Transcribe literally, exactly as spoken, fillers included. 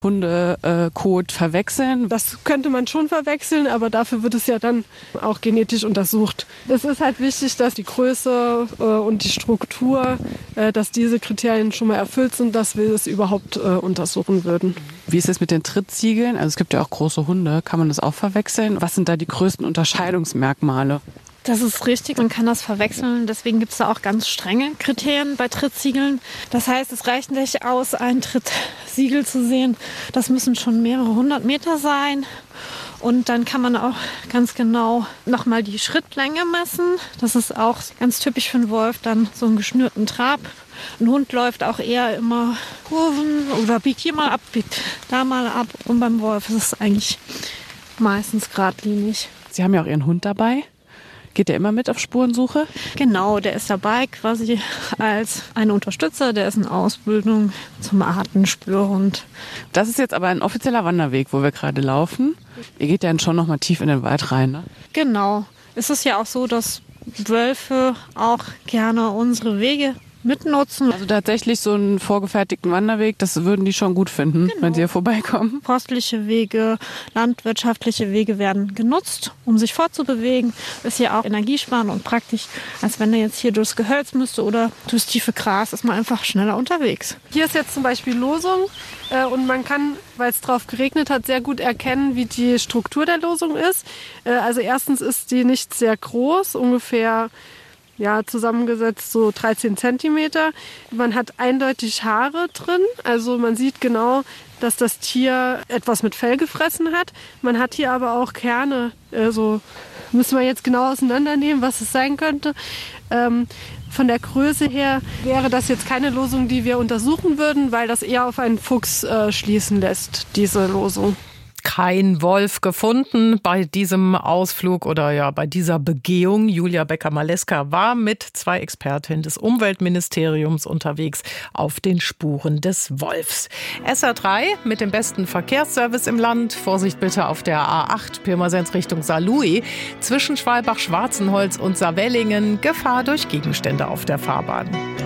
Hundekot verwechseln? Das könnte man schon verwechseln, aber dafür wird es ja dann auch genetisch untersucht. Es ist halt wichtig, dass die Größe äh, und die Struktur, äh, dass diese Kriterien schon mal erfüllt sind, dass wir es überhaupt äh, untersuchen würden. Wie ist es mit den Trittziegeln? Also es gibt ja auch große Hunde. Kann man das auch verwechseln? Was sind da die größten Unterscheidungsmerkmale? Das ist richtig, man kann das verwechseln. Deswegen gibt es da auch ganz strenge Kriterien bei Trittsiegeln. Das heißt, es reicht nicht aus, ein Trittsiegel zu sehen. Das müssen schon mehrere hundert Meter sein. Und dann kann man auch ganz genau nochmal die Schrittlänge messen. Das ist auch ganz typisch für einen Wolf, dann so einen geschnürten Trab. Ein Hund läuft auch eher immer Kurven oder biegt hier mal ab, biegt da mal ab. Und beim Wolf ist es eigentlich meistens geradlinig. Sie haben ja auch Ihren Hund dabei. Geht der immer mit auf Spurensuche? Genau, der ist dabei quasi als ein Unterstützer. Der ist in Ausbildung zum Artenspürhund. Das ist jetzt aber ein offizieller Wanderweg, wo wir gerade laufen. Ihr geht ja dann schon noch mal tief in den Wald rein, ne? Genau. Es ist ja auch so, dass Wölfe auch gerne unsere Wege mitnutzen. Also tatsächlich so einen vorgefertigten Wanderweg, das würden die schon gut finden, genau, wenn sie hier vorbeikommen. Forstliche Wege, landwirtschaftliche Wege werden genutzt, um sich fortzubewegen. Ist ja auch energiesparend und praktisch, als wenn er jetzt hier durchs Gehölz müsste oder durchs tiefe Gras, ist man einfach schneller unterwegs. Hier ist jetzt zum Beispiel Losung äh, und man kann, weil es drauf geregnet hat, sehr gut erkennen, wie die Struktur der Losung ist. Äh, also erstens ist die nicht sehr groß, ungefähr ja, zusammengesetzt so dreizehn Zentimeter. Man hat eindeutig Haare drin, also man sieht genau, dass das Tier etwas mit Fell gefressen hat. Man hat hier aber auch Kerne, also müssen wir jetzt genau auseinandernehmen, was es sein könnte. Ähm, von der Größe her wäre das jetzt keine Losung, die wir untersuchen würden, weil das eher auf einen Fuchs äh, schließen lässt, diese Losung. Kein Wolf gefunden bei diesem Ausflug oder ja bei dieser Begehung. Julia Becker-Maleska war mit zwei Expertinnen des Umweltministeriums unterwegs auf den Spuren des Wolfs. S R drei mit dem besten Verkehrsservice im Land. Vorsicht bitte auf der A acht Pirmasens Richtung Saarlouis. Zwischen Schwalbach, Schwarzenholz und Saarwellingen Gefahr durch Gegenstände auf der Fahrbahn.